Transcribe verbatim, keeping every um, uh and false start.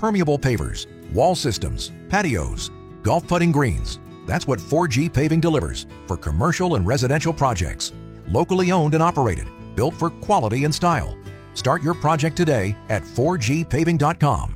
permeable pavers, wall systems, patios, golf putting greens. That's what four G Paving delivers for commercial and residential projects. Locally owned and operated, built for quality and style. Start your project today at four G paving dot com.